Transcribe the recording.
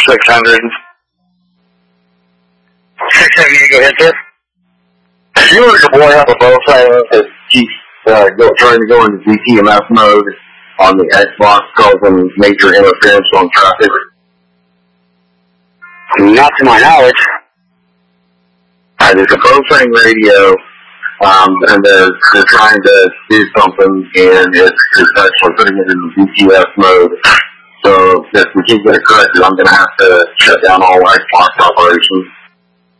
600. 678, go ahead, sir. You or your boy have a bow sighting that keeps trying to go into DTMF mode on the Xbox, causing major interference on traffic? Not to my knowledge. There's a bow sighting radio, and they're trying to do something, and it's actually putting it in DTMF mode. So if we can't get it corrected, I'm going to have to shut down all Xbox operations.